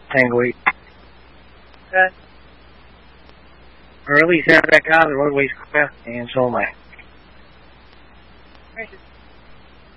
Tango 8. Or at least have that guy on the roadways clear, and so am I.